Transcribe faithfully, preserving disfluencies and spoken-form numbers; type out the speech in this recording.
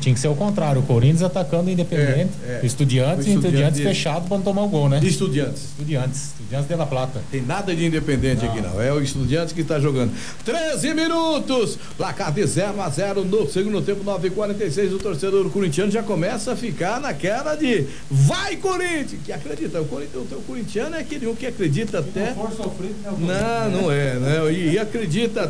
tinha que ser o contrário, o Corinthians atacando o Independente, É, é. Estudiantes O e Estudiantes Estudiantes fechado para não tomar o gol, né? Estudiantes. Estudiantes, Estudiantes de La Plata. Tem nada de Independente Não. aqui não, é o Estudiantes que está jogando. treze minutos, placar de zero a zero no segundo tempo, nove e quarenta e seis. O torcedor corintiano já começa a ficar naquela de vai Corinthians, que acredita, o, Corinthians, o teu corintiano é aquele um que acredita até. For sofrido, né, não, não é, né? E, e acredita